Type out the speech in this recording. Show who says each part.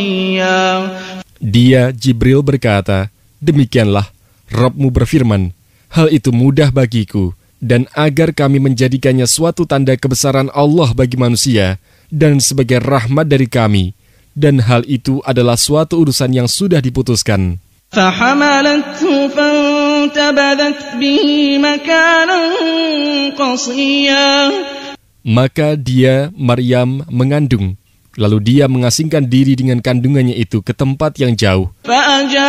Speaker 1: Dia, Jibril, berkata, "Demikianlah, Rabb-mu berfirman, hal itu mudah bagiku, dan agar kami menjadikannya suatu tanda kebesaran Allah bagi manusia, dan sebagai rahmat dari kami, dan hal itu adalah suatu urusan yang sudah diputuskan." Maka dia, Maryam, mengandung. Lalu dia mengasingkan diri dengan kandungannya itu ke tempat yang jauh.